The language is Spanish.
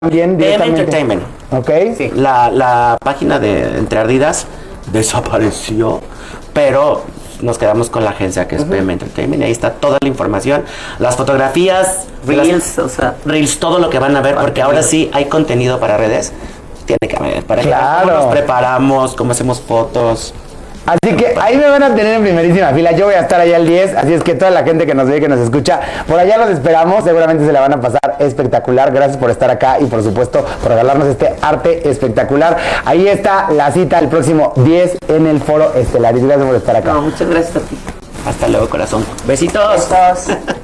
Bien, PM Entertainment. Ok. Sí. La página de Entre Ardidas desapareció, pero nos quedamos con la agencia que es PM Entertainment y ahí está toda la información, las fotografías, Reels, o sea, Reels, todo lo que van a ver, porque ahora sí hay contenido para redes. Tiene que haber, para Claro. cómo nos preparamos, cómo hacemos fotos. Así que ahí me van a tener en primerísima fila. Yo voy a estar allá el 10. Así es que toda la gente que nos ve, que nos escucha, por allá los esperamos. Seguramente se la van a pasar espectacular. Gracias por estar acá y por supuesto por regalarnos este arte espectacular. Ahí está la cita el próximo 10 en el Foro Estelaris. Gracias por estar acá. no, muchas gracias a ti. Hasta luego, corazón. Besitos. Besos.